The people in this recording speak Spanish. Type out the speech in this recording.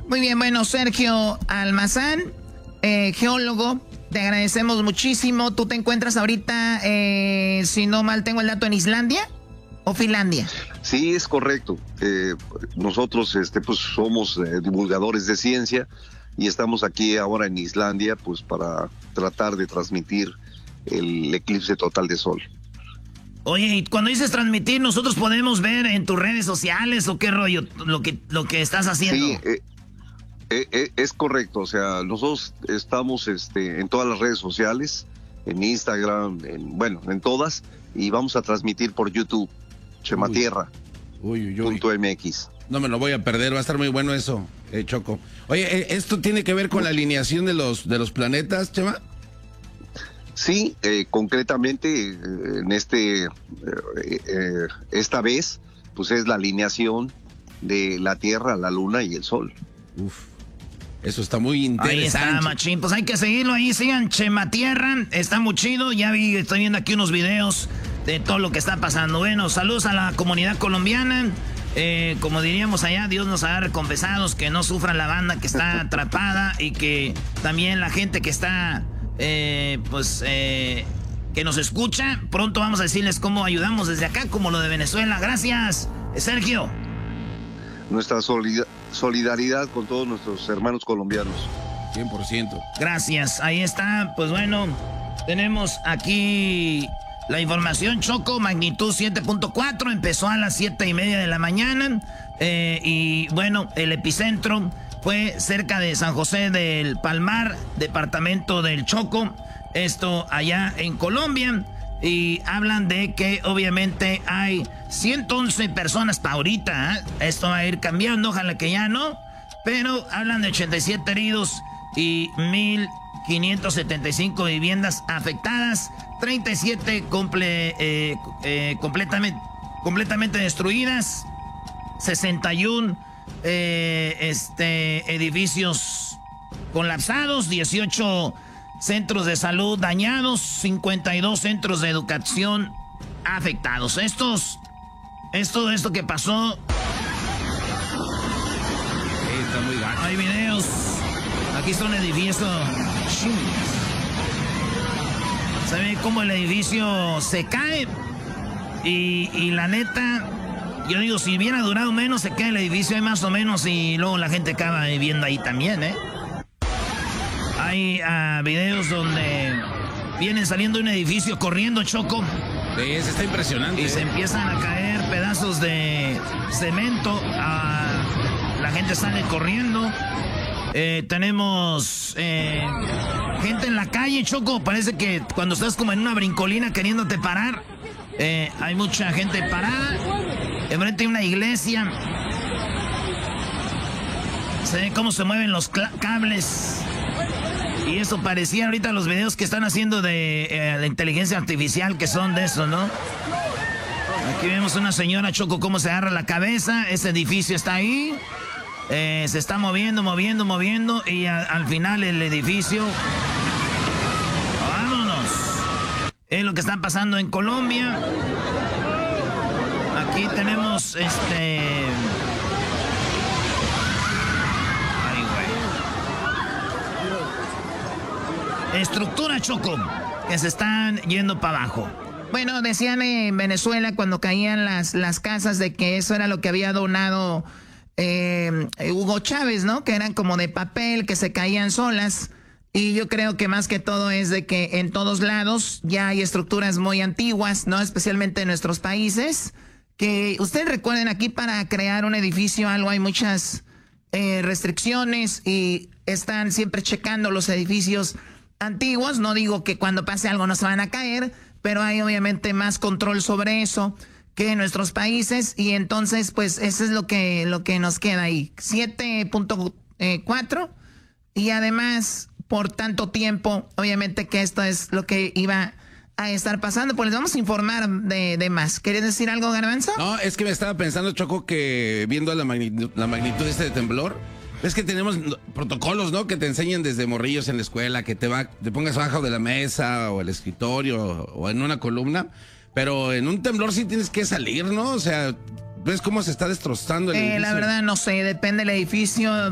Muy bien, bueno, Sergio Almazán, geólogo, te agradecemos muchísimo. ¿Tú te encuentras ahorita, si no mal tengo el dato, en Islandia o Finlandia? Sí, es correcto. Nosotros pues somos divulgadores de ciencia y estamos aquí ahora en Islandia pues para tratar de transmitir el eclipse total de sol. Oye, y cuando dices transmitir, ¿nosotros podemos ver en tus redes sociales o qué rollo lo que estás haciendo? Sí, es correcto. O sea, nosotros estamos en todas las redes sociales, en Instagram, en todas, y vamos a transmitir por YouTube, Chematierra.mx. No me lo voy a perder, va a estar muy bueno eso, Choco. Oye, ¿esto tiene que ver con la alineación de los planetas, Chema? Sí, concretamente en esta vez, pues es la alineación de la Tierra, la Luna y el Sol. Uf, eso está muy interesante. Ahí está, machín, pues hay que seguirlo ahí, sigan Chema Tierra, está muy chido, estoy viendo aquí unos videos de todo lo que está pasando. Bueno, saludos a la comunidad colombiana, como diríamos allá, Dios nos ha recompensado, que no sufra la banda que está atrapada y que también la gente que está... que nos escucha. Pronto vamos a decirles cómo ayudamos desde acá, como lo de Venezuela. Gracias, Sergio. Nuestra solidaridad con todos nuestros hermanos colombianos. 100%. Gracias, ahí está. Pues bueno, tenemos aquí la información, Choco. Magnitud 7.4, empezó a las 7:30 de la mañana. Y bueno, el epicentro fue cerca de San José del Palmar, departamento del Choco, esto allá en Colombia, y hablan de que obviamente hay 111 personas para ahorita, ¿eh? Esto va a ir cambiando, ojalá que ya no, pero hablan de 87 heridos y 1,575 viviendas afectadas, 37 completamente destruidas, 61 edificios colapsados, 18 centros de salud dañados, 52 centros de educación afectados. Esto que pasó. Está muy gacho. Hay videos. Aquí está un edificio. Se ve como el edificio se cae. Y la neta, yo digo, si hubiera durado menos, se cae el edificio ahí más o menos y luego la gente acaba viviendo ahí también, ¿eh? Hay videos donde vienen saliendo de un edificio corriendo, Choco. Sí, eso está impresionante. Y se empiezan a caer pedazos de cemento. La gente sale corriendo. Tenemos gente en la calle, Choco. Parece que cuando estás como en una brincolina queriéndote parar, hay mucha gente parada. Enfrente hay una iglesia. Se ve cómo se mueven los cables. Y eso parecía ahorita los videos que están haciendo de la inteligencia artificial, que son de eso, ¿no? Aquí vemos una señora, Choco, cómo se agarra la cabeza. Ese edificio está ahí. Se está moviendo. Y al final el edificio... ¡Vámonos! Es lo que está pasando en Colombia. Aquí tenemos estructura, Choco, que se están yendo para abajo. Bueno, decían en Venezuela cuando caían las casas de que eso era lo que había donado Hugo Chávez, ¿no? Que eran como de papel, que se caían solas. Y yo creo que más que todo es de que en todos lados ya hay estructuras muy antiguas, ¿no? Especialmente en nuestros países. Que ustedes recuerden, aquí para crear un edificio algo hay muchas restricciones y están siempre checando los edificios antiguos. No digo que cuando pase algo no se van a caer, pero hay obviamente más control sobre eso que en nuestros países, y entonces pues eso es lo que nos queda ahí, 7.4, y además por tanto tiempo, obviamente que esto es lo que iba a estar pasando, pues les vamos a informar de más. ¿Querías decir algo, Garbanzo? No, es que me estaba pensando, Choco, que viendo la magnitud de temblor, es que tenemos protocolos, ¿no? Que te enseñan desde morrillos en la escuela, que te pongas abajo de la mesa o el escritorio o en una columna, pero en un temblor sí tienes que salir, ¿no? O sea, ¿ves cómo se está destrozando el edificio? La verdad no sé, depende del edificio.